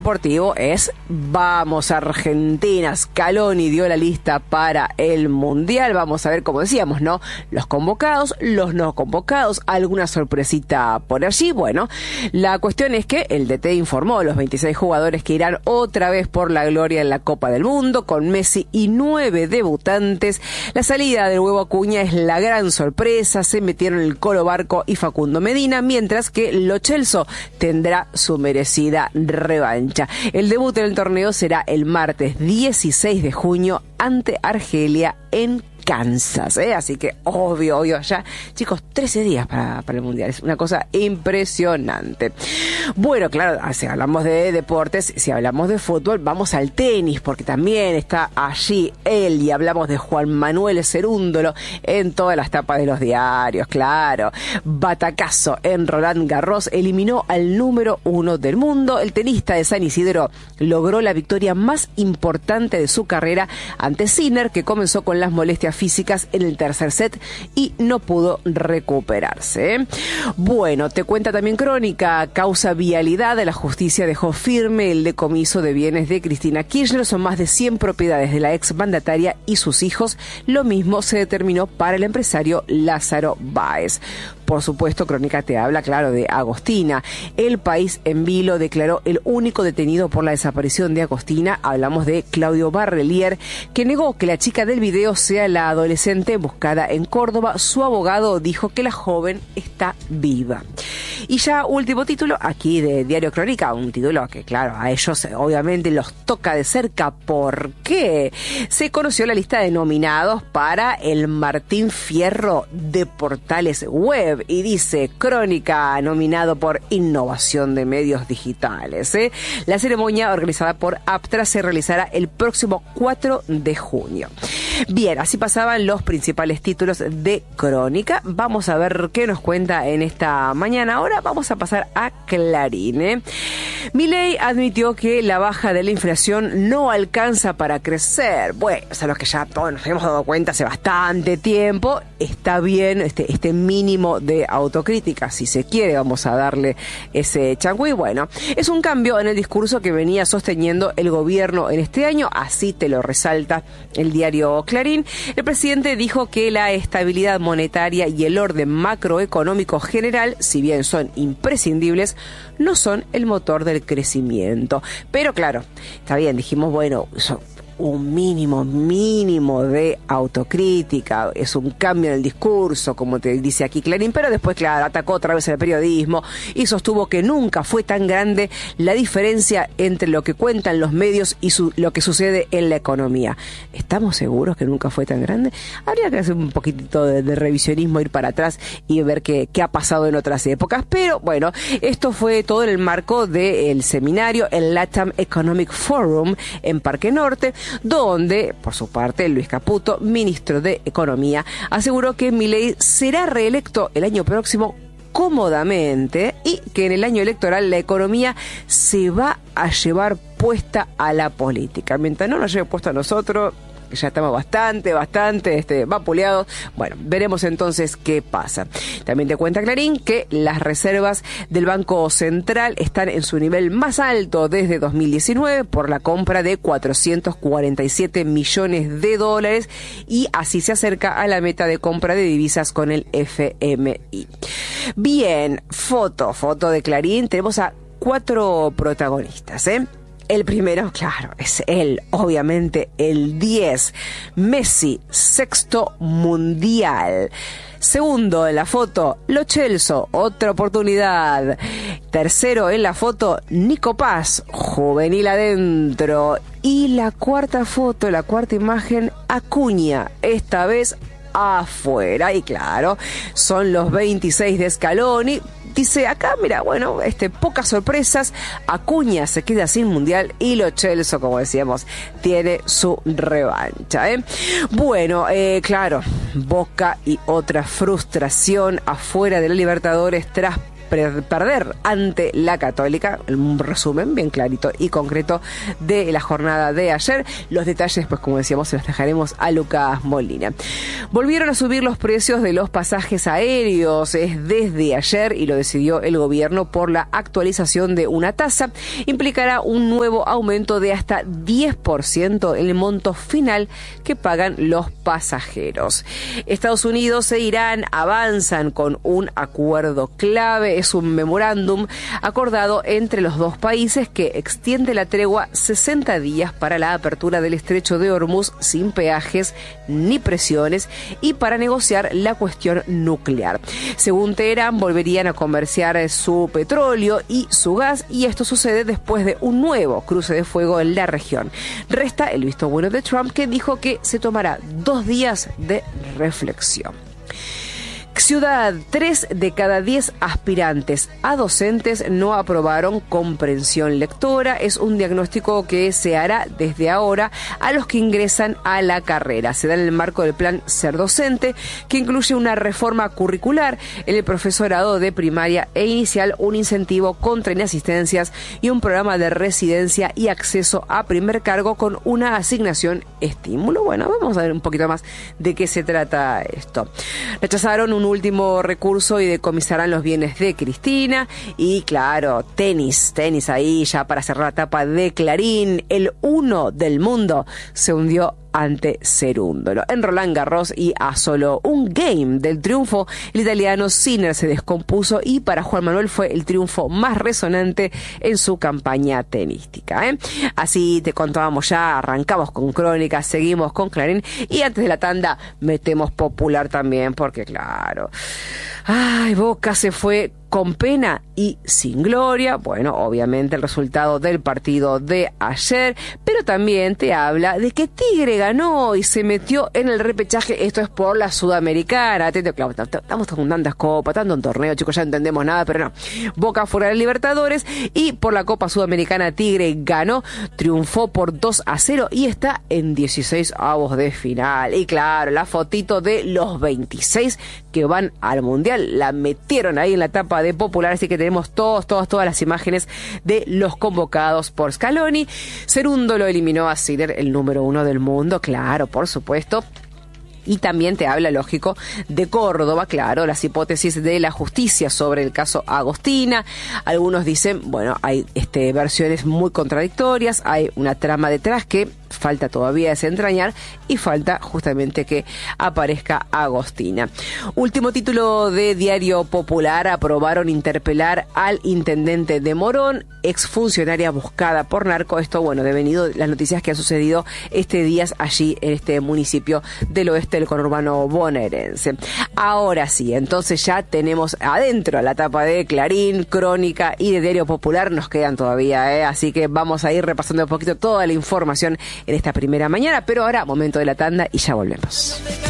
Deportivo es vamos Argentina. Scaloni dio la lista para el Mundial. Vamos a ver, como decíamos, ¿no? Los convocados, los no convocados, alguna sorpresita por allí. Bueno, la cuestión es que el DT informó a los 26 jugadores que irán otra vez por la gloria en la Copa del Mundo, con Messi y 9 debutantes. La salida del Huevo Acuña es la gran sorpresa. Se metieron el Colo Barco y Facundo Medina, mientras que Lo Celso tendrá su merecida revancha. El debut en el torneo será el martes 16 de junio ante Argelia en Kansas, así que obvio, ya, chicos, 13 días para el Mundial, es una cosa impresionante. Bueno, claro, si hablamos de deportes, si hablamos de fútbol, vamos al tenis, porque también está allí él, y hablamos de Juan Manuel Cerúndolo en todas las tapas de los diarios, claro. Batacazo en Roland Garros, eliminó al número 1 del mundo. El tenista de San Isidro logró la victoria más importante de su carrera ante Sinner, que comenzó con las molestias físicas en el tercer set y no pudo recuperarse. Bueno, te cuenta también Crónica, causa vialidad. La justicia dejó firme el decomiso de bienes de Cristina Kirchner. Son más de 100 propiedades de la ex mandataria y sus hijos. Lo mismo se determinó para el empresario Lázaro Báez. Por supuesto, Crónica te habla, claro, de Agostina. El País en vilo declaró el único detenido por la desaparición de Agostina. Hablamos de Claudio Barrelier, que negó que la chica del video sea la adolescente buscada en Córdoba. Su abogado dijo que la joven está viva. Y ya último título aquí de Diario Crónica, un título que, claro, a ellos obviamente los toca de cerca. ¿Por qué? Se conoció la lista de nominados para el Martín Fierro de Portales Web. Y dice Crónica, nominado por Innovación de Medios Digitales. La ceremonia, organizada por Aptra, se realizará el próximo 4 de junio. Bien, así pasaban los principales títulos de Crónica. Vamos a ver qué nos cuenta en esta mañana. Ahora vamos a pasar a Clarín. Milei admitió que la baja de la inflación no alcanza para crecer. Bueno, es algo que ya todos nos hemos dado cuenta hace bastante tiempo. Está bien este mínimo de autocrítica, si se quiere, vamos a darle ese changüí. Bueno, es un cambio en el discurso que venía sosteniendo el gobierno en este año, así te lo resalta el diario Clarín. El presidente dijo que la estabilidad monetaria y el orden macroeconómico general, si bien son imprescindibles, no son el motor del crecimiento. Pero claro, está bien, dijimos, bueno, un mínimo de autocrítica, es un cambio en el discurso, como te dice aquí Clarín, pero después, claro, atacó otra vez el periodismo y sostuvo que nunca fue tan grande la diferencia entre lo que cuentan los medios y lo que sucede en la economía. ¿Estamos seguros que nunca fue tan grande? Habría que hacer un poquitito de revisionismo, ir para atrás y ver qué ha pasado en otras épocas, pero bueno, esto fue todo en el marco del seminario, el LATAM Economic Forum en Parque Norte, donde, por su parte, Luis Caputo, ministro de Economía, aseguró que Milei será reelecto el año próximo cómodamente y que en el año electoral la economía se va a llevar puesta a la política. Mientras no nos lleve puesto a nosotros, ya estamos bastante vapuleados. Bueno, veremos entonces qué pasa. También te cuenta Clarín que las reservas del Banco Central están en su nivel más alto desde 2019 por la compra de 447 millones de dólares y así se acerca a la meta de compra de divisas con el FMI. Bien, foto de Clarín. Tenemos a 4 protagonistas, El primero, claro, es él, obviamente, el 10. Messi, 6º mundial. Segundo en la foto, Lo Celso, otra oportunidad. Tercero en la foto, Nico Paz, juvenil adentro. Y la cuarta foto, la cuarta imagen, Acuña, esta vez afuera. Y claro, son los 26 de Scaloni. Dice acá, mira, bueno, pocas sorpresas. Acuña se queda sin mundial y Lo Celso, como decíamos, tiene su revancha, Bueno, claro, Boca y otra frustración afuera de la Libertadores tras perder ante la Católica. Un resumen bien clarito y concreto de la jornada de ayer. Los detalles, pues como decíamos, se los dejaremos a Lucas Molina. Volvieron a subir los precios de los pasajes aéreos desde ayer y lo decidió el gobierno por la actualización de una tasa. Implicará un nuevo aumento de hasta 10% en el monto final que pagan los pasajeros. Estados Unidos e Irán avanzan con un acuerdo clave. Es un memorándum acordado entre los dos países que extiende la tregua 60 días para la apertura del estrecho de Hormuz sin peajes ni presiones y para negociar la cuestión nuclear. Según Teherán, volverían a comerciar su petróleo y su gas, y esto sucede después de un nuevo cruce de fuego en la región. Resta el visto bueno de Trump, que dijo que se tomará 2 días de reflexión. Ciudad, 3 de cada 10 aspirantes a docentes no aprobaron comprensión lectora. Es un diagnóstico que se hará desde ahora a los que ingresan a la carrera. Se da en el marco del plan Ser Docente, que incluye una reforma curricular en el profesorado de primaria e inicial, un incentivo contra inasistencias y un programa de residencia y acceso a primer cargo con una asignación estímulo. Bueno, vamos a ver un poquito más de qué se trata esto. Rechazaron un último recurso y decomisarán los bienes de Cristina. Y claro, tenis ahí ya para cerrar la tapa de Clarín. El 1 del mundo se hundió ante Cerúndolo. En Roland Garros, y a solo un game del triunfo, el italiano Sinner se descompuso y para Juan Manuel fue el triunfo más resonante en su campaña tenística. Así te contábamos ya, arrancamos con Crónica, seguimos con Clarín y antes de la tanda metemos Popular también porque claro, Boca se fue con pena y sin gloria. Bueno, obviamente el resultado del partido de ayer, pero también te habla de que Tigre ganó y se metió en el repechaje. Esto es por la Sudamericana. Atento, claro, estamos con tantas copas, tanto un torneo, chicos, ya entendemos nada, pero no. Boca fuera de Libertadores y por la Copa Sudamericana Tigre ganó, triunfó por 2-0 y está en 16avos de final. Y claro, la fotito de los 26 que van al Mundial la metieron ahí en la tapa de Popular, así que tenemos todas las imágenes de los convocados por Scaloni. Cerúndolo eliminó a Sinner, el número 1 del mundo, claro, por supuesto. Y también te habla, lógico, de Córdoba, claro, las hipótesis de la justicia sobre el caso Agostina. Algunos dicen, bueno, hay versiones muy contradictorias, hay una trama detrás que falta todavía desentrañar y falta justamente que aparezca Agostina. Último título de Diario Popular: aprobaron interpelar al intendente de Morón, exfuncionaria buscada por narco. Esto, bueno, devenido las noticias que han sucedido días allí en este municipio del oeste del conurbano bonaerense. Ahora sí, entonces ya tenemos adentro la tapa de Clarín, Crónica y de Diario Popular. Nos quedan todavía, así que vamos a ir repasando un poquito toda la información en esta primera mañana, pero ahora momento de la tanda y ya volvemos.